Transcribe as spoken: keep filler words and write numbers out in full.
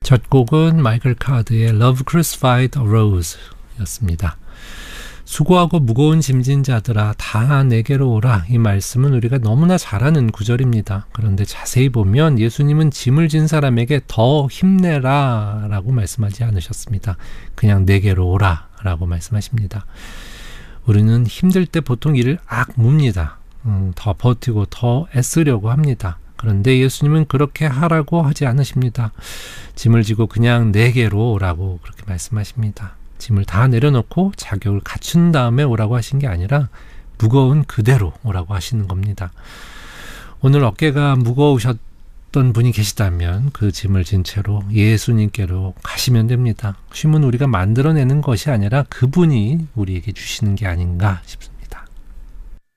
첫 곡은 마이클 카드의 Love Crucified a Rose 였습니다. 수고하고 무거운 짐진 자들아 다 내게로 오라. 이 말씀은 우리가 너무나 잘 아는 구절입니다. 그런데 자세히 보면 예수님은 짐을 진 사람에게 더 힘내라 라고 말씀하지 않으셨습니다. 그냥 내게로 오라 라고 말씀하십니다. 우리는 힘들 때 보통 이를 악뭅니다. 음, 더 버티고 더 애쓰려고 합니다. 그런데 예수님은 그렇게 하라고 하지 않으십니다. 짐을 지고 그냥 내게로 오라고 그렇게 말씀하십니다. 짐을 다 내려놓고 자격을 갖춘 다음에 오라고 하신 게 아니라 무거운 그대로 오라고 하시는 겁니다. 오늘 어깨가 무거우셨던 분이 계시다면 그 짐을 진 채로 예수님께로 가시면 됩니다. 쉼은 우리가 만들어내는 것이 아니라 그분이 우리에게 주시는 게 아닌가 싶습니다.